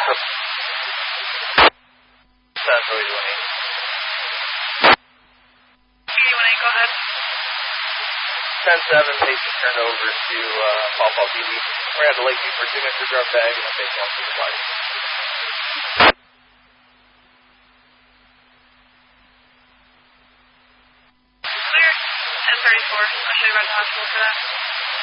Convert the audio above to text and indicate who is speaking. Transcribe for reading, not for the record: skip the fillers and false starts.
Speaker 1: Louis 1-8.
Speaker 2: 81-8, go ahead.
Speaker 1: 10-7, patient turned over to Paw Paw PD. We're at the Lakeview for 2 minutes for drug bag and a patient on supervisor.
Speaker 2: Clear. 10-34. I'll show you around the hospital for that.